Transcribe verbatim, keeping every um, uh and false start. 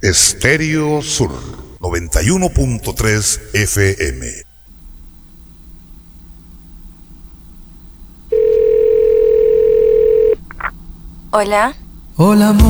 Estéreo Sur noventa y uno punto tres F M. Hola. Hola, amor.